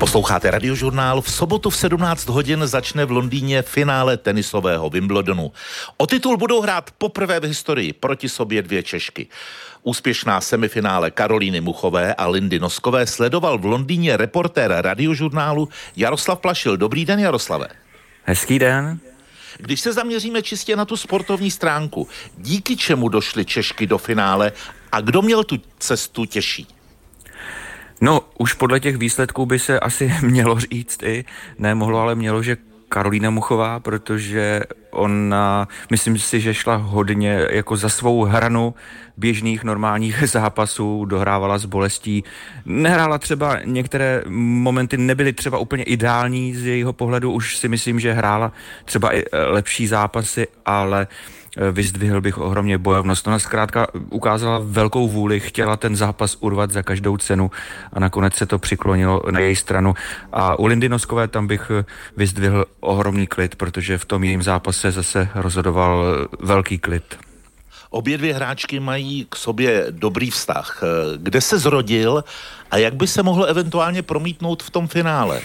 Posloucháte Radiožurnál. V sobotu v 17 hodin začne v Londýně finále tenisového Wimbledonu. O titul budou hrát poprvé v historii proti sobě dvě Češky. Úspěšná semifinále Karolíny Muchové a Lindy Noskové sledoval v Londýně reportér Radiožurnálu Jaroslav Plašil. Dobrý den, Jaroslave. Hezký den. Když se zaměříme čistě na tu sportovní stránku, díky čemu došly Češky do finále a kdo měl tu cestu těžší? No, už podle těch výsledků by se asi mělo říct ale mělo, že Karolína Muchová, protože ona, myslím si, že šla hodně jako za svou hranu běžných normálních zápasů, dohrávala s bolestí, nehrála třeba, některé momenty nebyly třeba úplně ideální z jejího pohledu, už si myslím, že hrála třeba i lepší zápasy, ale vyzdvihl bych ohromně bojovnost. Ona zkrátka ukázala velkou vůli, chtěla ten zápas urvat za každou cenu a nakonec se to přiklonilo na její stranu. A u Lindy Noskové tam bych vyzdvihl ohromný klid, protože v tom jejím zápase zase rozhodoval velký klid. Obě dvě hráčky mají k sobě dobrý vztah. Kde se zrodil a jak by se mohlo eventuálně promítnout v tom finále?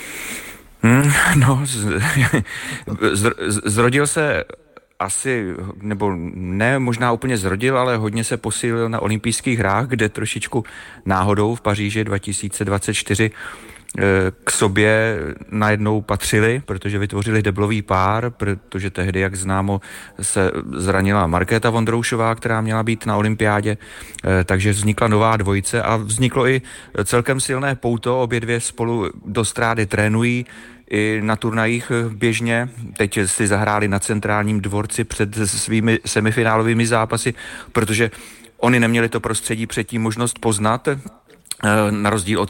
Zrodil se asi, nebo ne možná úplně zrodil, ale hodně se posílil na olympijských hrách, kde trošičku náhodou v Paříži 2024 k sobě najednou patřili, protože vytvořili deblový pár, protože tehdy, jak známo, se zranila Markéta Vondroušová, která měla být na olympiádě, takže vznikla nová dvojice a vzniklo i celkem silné pouto, obě dvě spolu do strády trénují, i na turnajích běžně. Teď si zahráli na Centrálním dvorci před svými semifinálovými zápasy, protože oni neměli to prostředí předtím možnost poznat, na rozdíl od